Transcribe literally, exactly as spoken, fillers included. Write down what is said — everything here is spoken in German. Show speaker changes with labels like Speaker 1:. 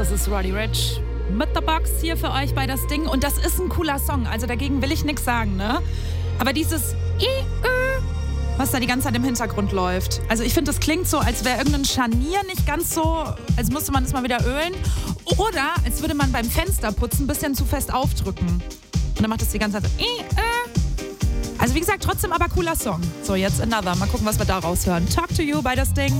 Speaker 1: Das ist Roddy Ricch mit The Box hier für euch bei das Ding. Und das ist ein cooler Song, also dagegen will ich nichts sagen, ne? Aber dieses I, Ö, was da die ganze Zeit im Hintergrund läuft. Also ich finde, das klingt so, als wäre irgendein Scharnier nicht ganz so, als müsste man es mal wieder ölen. Oder als würde man beim Fensterputzen ein bisschen zu fest aufdrücken. Und dann macht es die ganze Zeit so I, Ö. Also wie gesagt, trotzdem aber cooler Song. So, jetzt Another. Mal gucken, was wir da raushören. Talk to You bei das Ding.